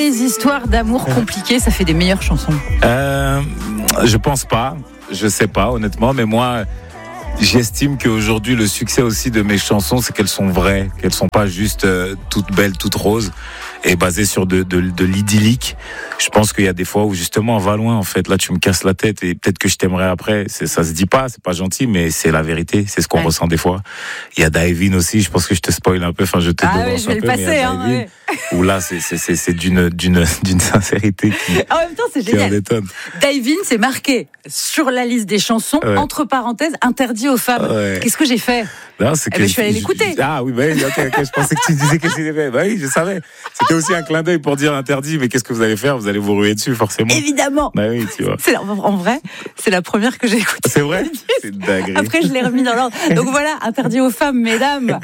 les histoires d'amour compliquées, ça fait des meilleures chansons? Je pense pas. Je sais pas, honnêtement, mais moi, j'estime qu'aujourd'hui, le succès aussi de mes chansons, c'est qu'elles sont vraies, qu'elles sont pas juste toutes belles, toutes roses, et basées sur de l'idyllique. Je pense qu'il y a des fois où justement, va loin, en fait. Là, tu me casses la tête et peut-être que je t'aimerais après. Ça se dit pas, c'est pas gentil, mais c'est la vérité. C'est ce qu'on ressent des fois. Il y a Daevin aussi. Je pense que je te spoil un peu. Enfin, je te devance je vais un le peu. passer, Mais il y a Daevin, où là, c'est d'une sincérité qui. En même temps, c'est qui génial. en étonne. Daevin, c'est marqué sur la liste des chansons, entre parenthèses, interdit aux femmes. Ouais. Qu'est-ce que j'ai fait? Non, c'est que je suis allée l'écouter. Ah oui, ok, je pensais que tu disais qu'est-ce qu'il avait fait. Bah oui, je savais. C'était aussi un clin d'œil pour dire interdit, mais qu'est-ce que vous allez faire? Vous allez vous ruer dessus, forcément. Évidemment. Bah oui, tu vois. En vrai, c'est la première que j'ai écoutée. C'est vrai? C'est dingue. Après, je l'ai remis dans l'ordre. Donc voilà, interdit aux femmes, mesdames.